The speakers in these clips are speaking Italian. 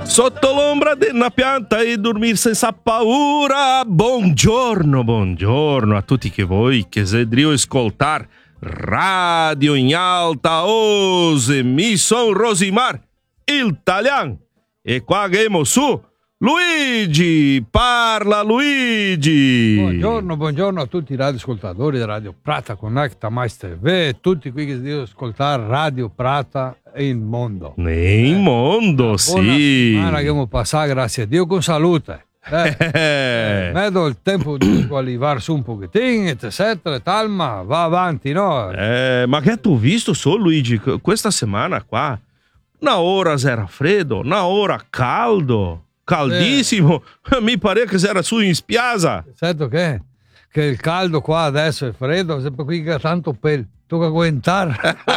Sotto l'ombra di una pianta e dormire senza paura. Buongiorno, buongiorno a tutti che voi che siete ascoltare Radio in alta ose. Mi son Rosimar, il Italian. E qua abbiamo su Luigi. Parla Luigi. Buongiorno a tutti i radioascoltatori di Radio Prata Connecta Mais TV, tutti qui che devono ascoltare Radio Prata e il mondo. Il mondo, sì. Buona settimana che abbiamo passato, grazie a Dio, con salute. Vedo il tempo di arrivarsi un pochettino, eccetera e tal, ma va avanti, no? Ma che tu visto solo, Luigi, questa settimana qua? Una ora era freddo, una ora caldo. Caldissimo, mi pare che era su in spiaggia. Certo che il caldo qua adesso è freddo, sempre qui che ha tanto pelo, tocca aguantare.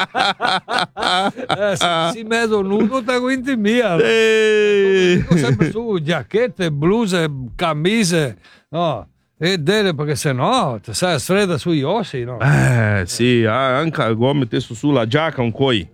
Si mezzo nudo, ti aguanti mia. Dico sempre su giacchette, bluse, camicie, no? E delle perché se no ti sei fredda sugli ossi, no? Sì, anche il uomo messo sulla giacca un coi.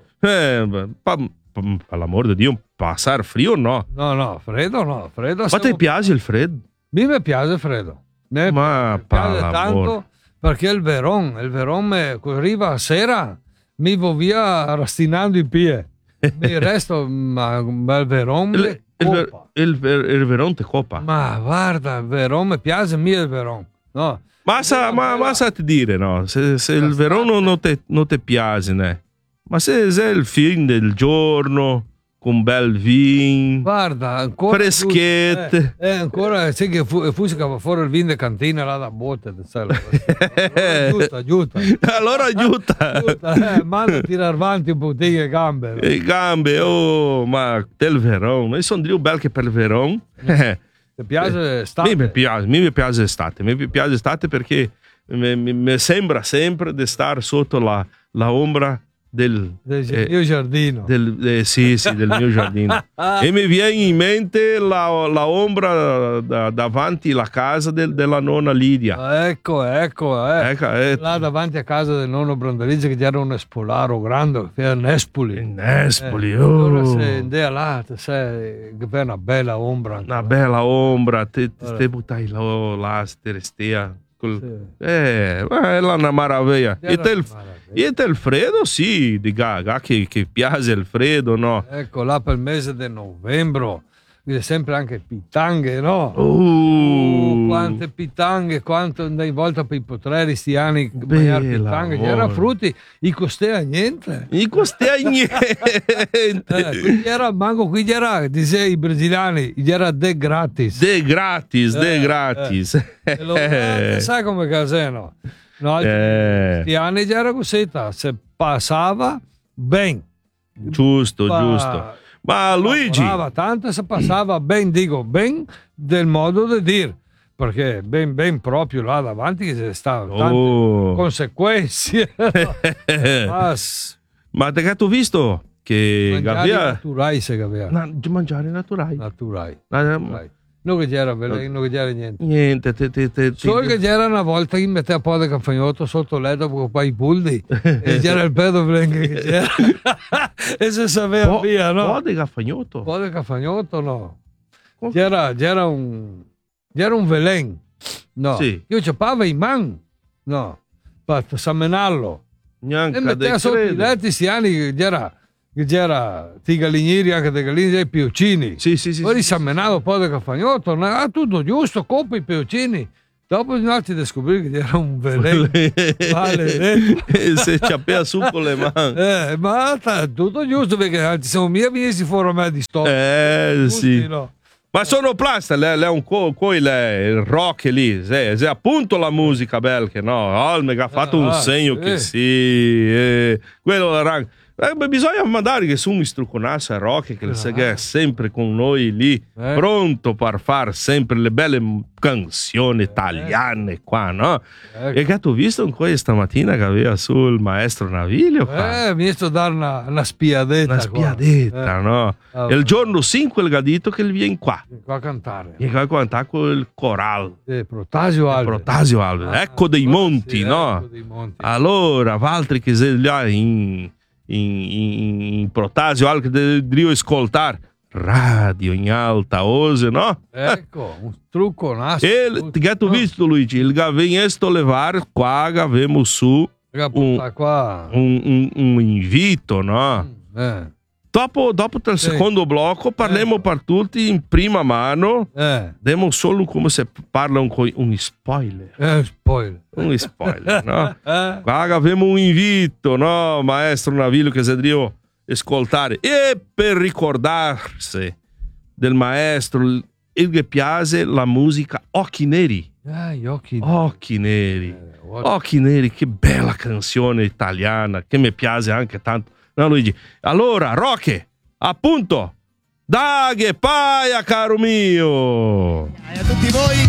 Per l'amor di Dio, passare freddo no? No, freddo no, freddo. Ma ti piace il freddo? Mi piace il freddo. Mi piace tanto perché il veron arriva a sera, mi va via rastinando i piedi. Mi resto un bel veron. Il veron te copa? Ma guarda, il veron mi piace il veron. No. Ma sa ti dire, no? Se il veron non ti piace, né? Ma se è il film del giorno, con bel vino, guarda, ancora freschette. Ancora, sai che fusca fuori il vino di cantina là da botte. Aiuta. Allora aiuta. Manda a tirare avanti un po' le gambe. Le gambe, oh, ma del Veron. Io sono bel che per il Veron. Ti piace estate? Mi piace estate. Mi piace estate perché mi sembra sempre di stare sotto la ombra del mio giardino. Sì, del mio giardino. E mi viene in mente la ombra davanti alla casa della nonna Lidia. Ecco. Là davanti a casa del nonno Brandalizzi che c'era un espolaro grande, che era Nespoli. Allora se andai là, sai che è una bella ombra. Una bella ombra, te buttai là, te restia. È una meraviglia. E il freddo, sì, di gaga che piace il freddo, no? Ecco, là per il mese di novembre, c'è sempre anche pitanghe, no? Quante pitanghe, quanto ogni volta per i potreri sti anni mangiare pitanghe, gli era frutti, i costea niente. Qui era, manco qui era, diceva i brasiliani, gli era de gratis. De gratis. Sai come caseno? No, questi anni era così, se passava ben. Giusto. Ma Luigi tanto se passava ben, dico ben del modo di dire, perché ben proprio là davanti che ci stavano tante conseguenze. Ma te che tu visto che mangiare naturali. Non che c'era veleno, non che c'era niente. Solo che c'era una volta che metteva un po' di cafagnotto sotto il letto con i bulli e c'era il pedo che c'era e se sapeva via, no? Un po' di cafagnotto? No. C'era un veleno, no? Sì. Io c'avevo in mano, no? Per seminarlo. E metteva sotto i letti sti anni che c'era i gallinieri, anche dei gallini dei pioccini. Sì. Poi risammenava un po' di cafagnotto, tutto giusto, coppa i pioccini. Dopo gli altri scoprì che era un veleno. Se ci appena su con le mani. Ma tutto giusto perché siamo miei fuori a me di stop. Sì. No? Ma sono plasta, lei è un il rock lì, è appunto la musica belga, no? Olmeg ha fatto un segno che sì, quello era. Bisogna mandare che su mi strucconasse a Rocky che è sempre con noi lì, pronto per fare sempre le belle canzoni italiane qua, no? E che tu visto un po' stamattina che aveva sul maestro Naviglio qua? Mi è stato dare una spiadetta. Una spiadetta, no? E il giorno 5 il gadito che viene qua. Qua a cantare. Viene qua a cantare con il corale. Protasio Alves. Ecco dei monti, no? Ecco dei monti. Allora, altri che sei là in Protasio, anche devo ascoltare. radio in alta voce, no? Ecco, un trucco nasce. E che tu visto, Luigi? Il gavin sto levar qua, avevamo su un invito, no? Dopo il secondo blocco parliamo per tutti in prima mano. Diamo solo come se parla un spoiler. Un spoiler, no? Qua abbiamo un invito, no? Maestro Navillo che si deve ascoltare. E per ricordarsi del maestro, il che piace la musica Occhi Neri. Occhi Neri. Occhi Neri, che bella canzone italiana, che mi piace anche tanto. No, Luigi. Allora, Roque, appunto, Daghe, paia, caro mio. A tutti voi